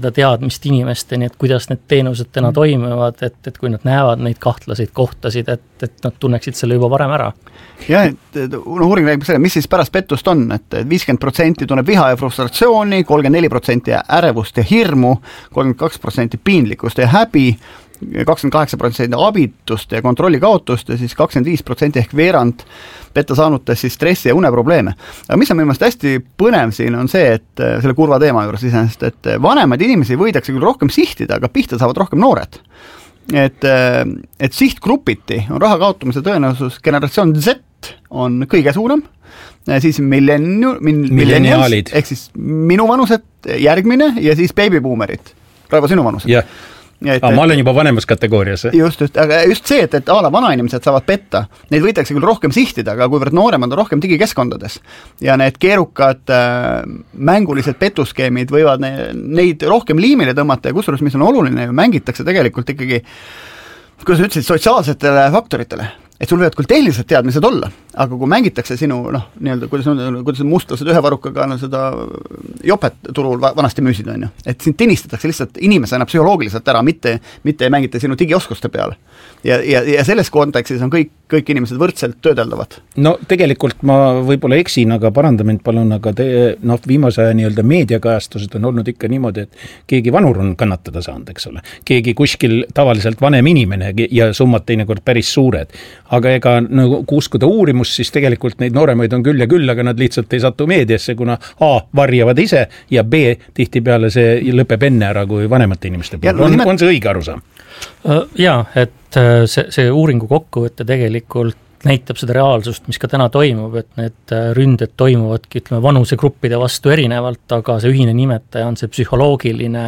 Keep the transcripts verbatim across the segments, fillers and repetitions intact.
seda teadmist inimesteni, et kuidas need teenused täna toimivad, et, et kui nad näevad neid kahtlaseid kohtasid, et, et nad tunneksid selle juba varem ära. Jah, et no, uuring räägib selle, mis siis pärast pettust on, et viiskümmend protsenti tunneb viha ja frustratsiooni, kolmkümmend neli protsenti ärevust ja hirmu, kolmkümmend kaks protsenti piinlikkust ja häbi, kakskümmend kaheksa protsenti abitust ja kontrolli kaotust ja siis kakskümmend viis protsenti ehk veerand petta saanutes siis stressi ja uneprobleeme. Aga mis on minu meelest hästi põnev siin on see, et selle kurva teema juures iseenesest, et vanemaid inimesi võidakse küll rohkem sihtida, aga pihta saavad rohkem noored. Et, et sihtgrupiti on raha kaotamise tõenäosus generatsioon Z on kõige suurem, siis millenniu, milleniaalid ehk siis minu vanused järgmine ja siis babybuumerid, Raivo sinu vanused. Yeah. Et, ah, ma olen juba vanemas kategoorias. Just, just, aga just see, et, et ala vanainimesed saavad petta, neid võitakse küll rohkem sihtida, aga kuivõrd nooremad on rohkem digikeskkondades ja need keerukad äh, mängulised petuskeemid võivad ne, neid rohkem liimile tõmmata ja kusjuures, mis on oluline, mängitakse tegelikult ikkagi, kuidas sa ütlesid, sotsiaalsetele faktoritele. Et sul võivad küll tehnilised teadmised olla, aga kui mängitakse sinu, noh, nii-öelda, kuidas, kuidas mustlased ühe varukaga no, seda jopet turul vanasti müüsid, on ju. Et sind tinistatakse lihtsalt inimesena psühholoogiliselt ära, mitte, mitte ei mängita sinu digioskuste peale. Ja, ja, ja selles kontekstis on kõik, kõik inimesed võrdselt töödeldavad. No tegelikult ma võib-olla eksin, aga paranda mind palun, aga te, noh, viimase aja nii-öelda meediakajastused on olnud ikka niimoodi, et keegi vanur on kannatada saanud, eks ole. Keegi kuskil tavaliselt vanem inimene ja summad teinekord päris suured. Aga ega nagu kuuskuda uurimus, siis tegelikult neid nooremaid on küll ja küll, aga nad lihtsalt ei satu meediasse, kuna A, varjavad ise ja B, tihtipeale see lõpeb enne ära kui vanemate inimeste puhul. On, on see õige arusaam? Jaa, et see, see uuringu kokkuvõtte tegelikult näitab seda reaalsust, mis ka täna toimub, et need ründed toimuvadki, ütleme, vanusegruppide vastu erinevalt, aga see ühine nimetaja on see psühholoogiline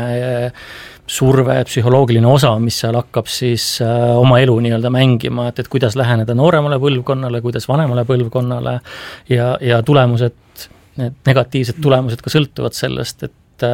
surve, psühholoogiline osa, mis seal hakkab siis oma elu nii-öelda mängima, et, et kuidas läheneda nooremale põlvkonnale, kuidas vanemale põlvkonnale ja, ja tulemused, need negatiivsed tulemused ka sõltuvad sellest, et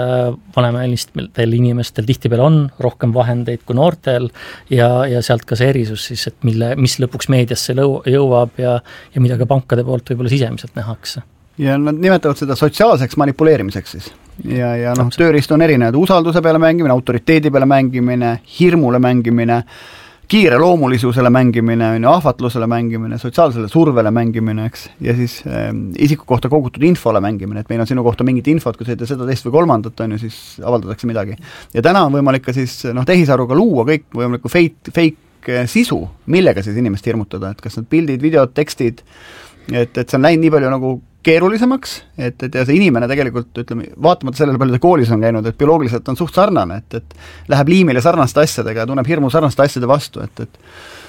vanematel inimestel tihtipeale on rohkem vahendeid kui noortel ja, ja sealt ka see erisus siis, et mille, mis lõpuks meediasse jõuab ja, ja mida ka pankade poolt võib-olla sisemiselt nähakse. Ja nad nimetavad seda sotsiaalseks manipuleerimiseks siis. Ja, ja noh, tööriist on erinevad usalduse peale mängimine, autoriteedi peale mängimine, hirmule mängimine, kiire loomulisusele mängimine, ahvatlusele mängimine, sotsiaalsele survele mängimine, eks, ja siis äh, isiku kohta kogutud infole mängimine, et meil on sinu kohta mingit infot, kui sa teed seda teist või kolmandat, on ju, siis avaldatakse midagi. Ja täna on võimalik ka siis, noh, tehisaruga luua kõik võimalikku fake, fake sisu, millega siis inimest hirmutada, et kas need pildid, videod, tekstid, et, et see on läinud nii palju nagu keerulisemaks, et, et ja see inimene tegelikult, ütleme, vaatamata sellele palju ta koolis on käinud, et bioloogiliselt on suht sarnane, et, et läheb liimile sarnaste asjadega ja tunneb hirmu sarnaste asjade vastu, et, et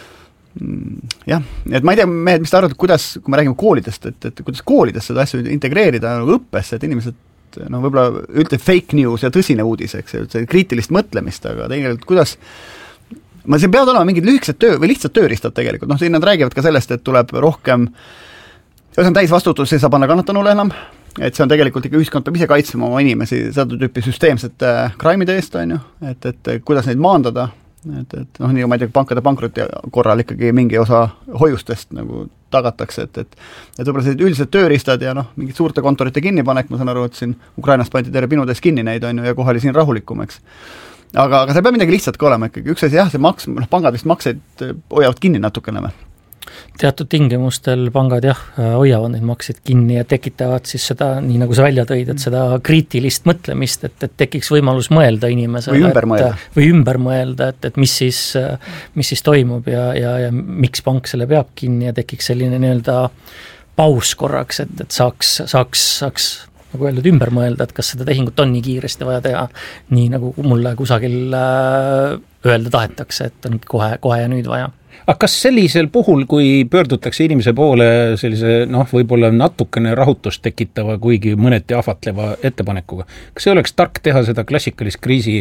mm, jah, et ma ei tea, mehed, mis te arvate, kuidas, kui me räägime koolidest, et, et kuidas koolides seda asju integreerida nagu õppesse, et inimesed, no võib-olla ütleb fake news ja tõsine uudis, eks, see kriitilist mõtlemist, aga tegelikult kuidas ma siin peavad olema mingid lühikesed töö või lihtsalt tööriistad tegelikult, noh, siin nad räägivad ka sellest, et tuleb rohkem see on täis vastutus, ei saa panna kannatanule enam, et see on tegelikult ikka ühiskond peab ise kaitsema oma inimesi seda tüüpi süsteemsete kraimide eest, on ju, et, et kuidas neid maandada, et, et noh, nii ma ei tea, pankade pankroti korral ikkagi mingi osa hoiustest nagu tagatakse, et, et, et võib-olla sellised üldised tööriistad ja noh, mingid suurte kontorite kinnipanek, ma saan aru, et siin Ukrainast pandi terve pinudes kinni neid, on ju, ja kohe oli siin rahulikum, eks. Aga, aga see peab midagi lihtsalt ka olema ikkagi, üks asi jah, see maks, noh, pangad vist makseid hoiavad kinni natukene või? Teatud tingimustel pangad jah, hoiavad neid makseid kinni ja tekitavad siis seda, nii nagu sa välja tõid, et seda kriitilist mõtlemist, et, et tekiks võimalus mõelda inimesele. Või ümber mõelda. Et, või ümber mõelda, et, et mis, siis, mis siis toimub ja, ja, ja miks pank selle peab kinni ja tekiks selline nii-öelda paus korraks, et, et saaks, saaks, saaks nagu öeldud ümber mõelda, et kas seda tehingut on nii kiiresti vaja teha, nii nagu mulle kusagil öelda tahetakse, et on kohe, kohe ja nüüd vaja. Aga kas sellisel puhul, kui pöördutakse inimese poole sellise, noh, võib-olla natukene rahutust tekitava, kuigi mõneti ahvatleva ettepanekuga, kas ei oleks tark teha seda klassikalist kriisi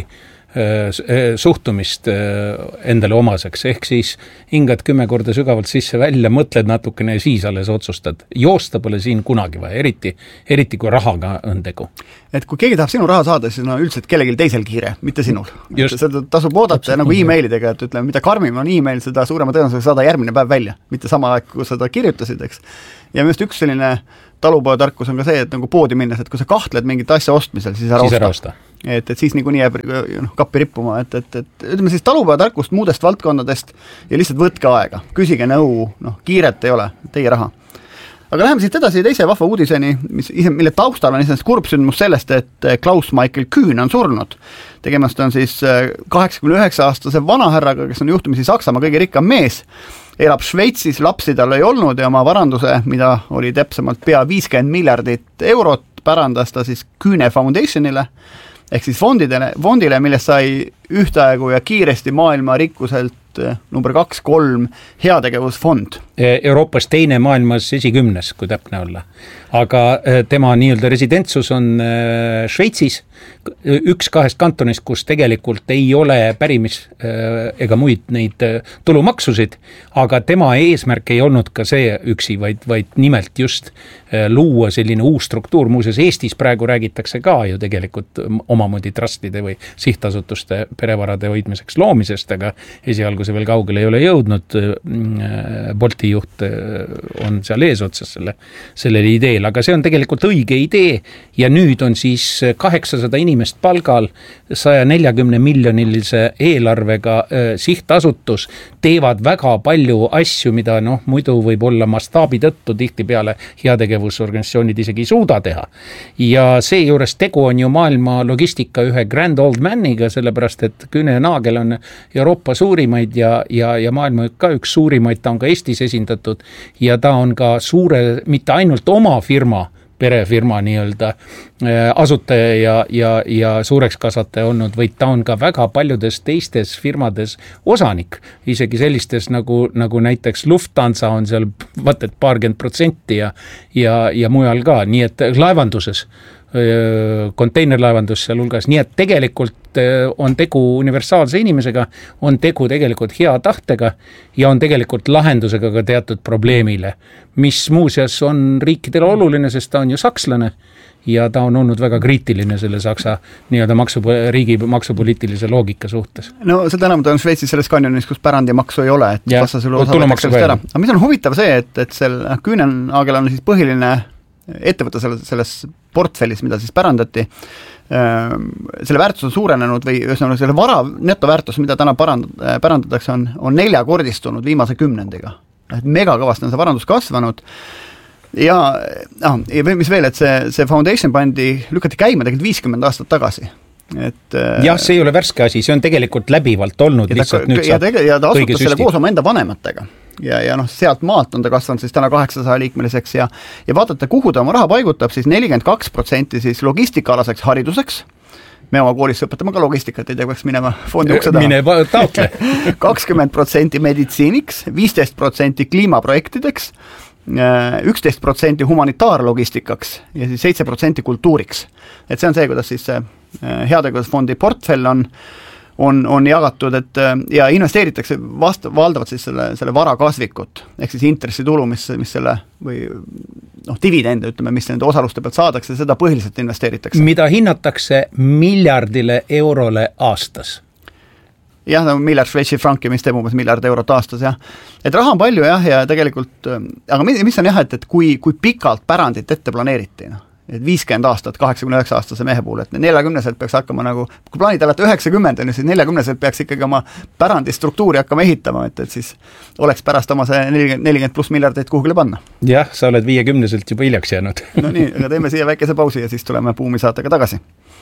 suhtumist endale omaseks, ehk siis hingad kümme korda sügavalt sisse välja, mõtled natukene ja siis alles otsustad. Joosta pole siin kunagi vaja, eriti, eriti kui rahaga on tegu. Et kui keegi tahab sinu raha saada, siis on üldiselt kellelgi teisel kiire, mitte sinul. Seda tasub oodata nagu e-mailidega, et ütleme, mida karmim on e-mail, seda suurema tõenäosusega saada järgmine päev välja, mitte sama aeg, kui seda kirjutasid, eks. Ja minu üks selline talupojatarkus on ka see, et nagu poodi minnes, et kui sa kahtled mingit asja ostmisel, siis ära, siis osta. ära osta. et, et siis niikuinii jääb noh, kappi rippuma, et, et, et ütleme siis talupäevatarkust muudest valdkondadest ja lihtsalt võtke aega, küsige nõu, noh, kiiret ei ole, teie raha. Aga läheme siit edasi teise vahva uudiseni, mis, mille taustal on iseenesest kurb sündmus sellest, et Klaus Michael Kühn on surnud. Tegemast on siis kaheksakümne üheksa aastase vanahärraga, kes on juhtumisi Saksamaa kõige rikkam mees, elab Šveitsis, lapsi tal ei olnud ja oma varanduse, mida oli täpsemalt pea viiskümmend miljardit eurot, pärandas ta siis Kühne Foundationile, ehk siis fondidele, fondile, millest sai ühtaegu ja kiiresti maailma rikkuselt number kaks, kolm heategevusfond. Euroopas teine maailmas esikümnes, kui täpne olla. Aga tema nii-öelda residentsus on Šveitsis, üks kahest kantonist, kus tegelikult ei ole pärimis ega muid neid tulumaksusid, aga tema eesmärk ei olnud ka see üksi, vaid, vaid nimelt just luua selline uus struktuur. Muuseas, Eestis praegu räägitakse ka ju tegelikult omamoodi trustide või sihtasutuste perevarade hoidmiseks loomisest, aga esialgu see veel kaugele ei ole jõudnud. Bolti juht on seal eesotsas selle, sellele ideel, aga see on tegelikult õige idee ja nüüd on siis kaheksasada inimest palgal, saja neljakümne miljonilise eelarvega sihtasutus, teevad väga palju asju, mida noh, muidu võib olla mastaabi tõttu tihtipeale heategevusorganisatsioonid isegi ei suuda teha. Ja see juures tegu on ju maailma logistika ühe grand old maniga, sellepärast et Kühne Nagel on Euroopa suurimaid ja, ja, ja maailma ka üks suurimaid, ta on ka Eestis esindatud ja ta on ka suure, mitte ainult oma firma, perefirma nii-öelda asutaja ja, ja, ja suureks kasvataja olnud, vaid ta on ka väga paljudes teistes firmades osanik, isegi sellistes nagu, nagu näiteks Lufthansa on seal vaat et paarkümmend protsenti ja, ja, ja mujal ka, nii et laevanduses konteinerlaevandus seal hulgas, nii et tegelikult on tegu universaalse inimesega, on tegu tegelikult hea tahtega ja on tegelikult lahendusega ka teatud probleemile, mis muuseas on riikidele oluline, sest ta on ju sakslane ja ta on olnud väga kriitiline selle Saksa nii-öelda maksu, riigi maksupoliitilise loogika suhtes. No seda enam ta on Šveitsis selles kanjonis, kus pärandimaksu ei ole, et vastasel osa võetakse sellest ära. Aga mis on huvitav see, et, et sel Kühne Nagel on siis põhiline ettevõte selles, selles portfellis, mida siis pärandati, selle väärtus on suurenenud või ühesõnaga selle vara netoväärtus, mida täna parand, pärandatakse, on, on neljakordistunud viimase kümnendiga. Et mega kõvasti on see varandus kasvanud ja, ah, ja mis veel, et see, see foundation pandi, lükati käima tegelikult viiskümmend aastat tagasi. Et, jah, see ei ole värske asi, see on tegelikult läbivalt olnud. Ja ta, ja tege, ja ta asutas selle koos oma enda vanematega. Ja, ja noh, sealt maalt on ta kasvanud siis täna kaheksasaja liikmeliseks ja, ja vaatate, kuhu ta oma raha paigutab, siis nelikümmend kaks protsenti siis logistikaalaseks hariduseks. Me oma koolis õpetame ka logistikat, ei tea, peaks minema fondi ukse taha. Mine taotle. kakskümmend protsenti meditsiiniks, viisteist protsenti kliimaprojektideks, üksteist protsenti humanitaarlogistikaks ja siis seitse protsenti kultuuriks. Et see on see, kuidas siis see heategevusfondi portfell on on, on jagatud, et ja investeeritakse vastu, valdavalt siis selle, selle vara kasvikut, ehk siis intressitulu, mis, mis selle või noh, dividende, ütleme, mis nende osaluste pealt saadakse, seda põhiliselt investeeritakse. Mida hinnatakse miljardile eurole aastas? Jah, no miljard Šveitsi franki, mis teeb umbes miljard eurot aastas, jah. Et raha on palju, jah, ja tegelikult, aga mis on jah, et, et kui, kui pikalt pärandit ette planeeriti, noh, et viiskümmend aastat, kaheksakümne üheksa aastase mehe puhul, et neljakümneselt peaks hakkama nagu, kui plaanid alati üheksakümmend, siis neljakümneselt peaks ikkagi oma pärandistruktuuri hakkama ehitama, et, et siis oleks pärast oma see nelikümmend pluss miljardit kuhugile panna. Jah, sa oled viiekümneselt juba hiljaks jäänud. No nii, aga teeme siia väikese pausi ja siis tuleme Buumi saatega tagasi.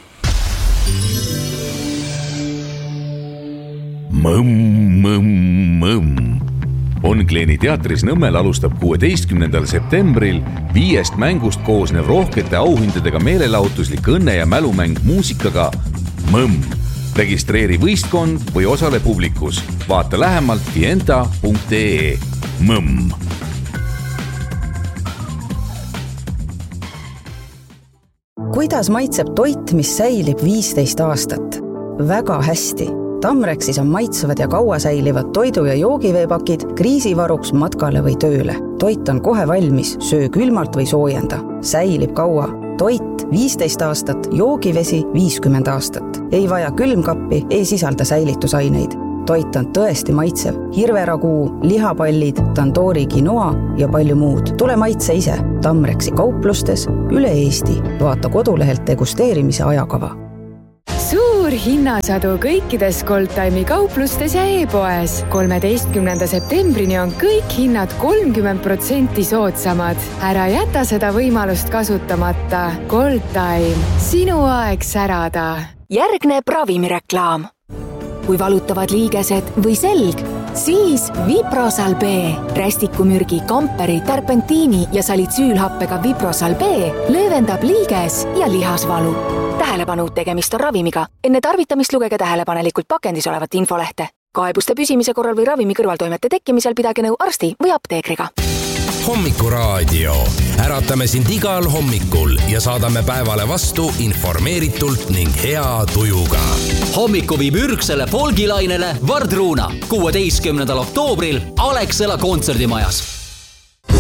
Mõmm, mõmm, mõmm. Onkleeni teatris Nõmmel alustab kuueteistkümnendal septembril viiest mängust koosnev rohkete auhindadega meelelahutuslik õnne- ja mälumäng muusikaga Mõmm. Registreeri võistkond või osale publikus. Vaata lähemalt fienta punkt ee. Mõmm. Kuidas maitseb toit, mis säilib viisteist aastat? Väga hästi. Tamreksis on maitsevad ja kaua säilivad toidu- ja joogiveepakid kriisivaruks matkale või tööle. Toit on kohe valmis, söö külmalt või soojenda. Säilib kaua. Toit viisteist aastat, joogivesi viiskümmend aastat. Ei vaja külmkappi, ei sisalda säilitusaineid. Toit on tõesti maitsev. Hirveraguu, lihapallid, tandoori quinoa ja palju muud. Tule maitse ise. Tamreksi kauplustes üle Eesti. Vaata kodulehelt degusteerimise ajakava. hinnasadu kõikides Goldtime'i kauplustes ja e-poes. kolmeteistkümnenda septembrini on kõik hinnad kolmkümmend protsenti soodsamad. Ära jäta seda võimalust kasutamata. Goldtime, sinu aeg särada. Järgneb ravimireklaam. Kui valutavad liigesed või selg, siis Viprosal B. Rästikumürgi, kamperi, terpentiini ja salitsüülhappega Viprosal B löövendab liiges ja lihasvalu. Tähelepanu, tegemist on ravimiga. Enne tarvitamist lugege tähelepanelikult pakendis olevat infolehte. Kaebuste püsimise korral või ravimi kõrvaltoimete tekkimisel pidage nõu arsti või apteekriga. Hommikuraadio. Äratame sind igal hommikul ja saadame päevale vastu informeeritult ning hea tujuga. Hommiku viib ürgsele folgilainele Vardruuna kuueteistkümnendal oktoobril Alexela kontserdimajas.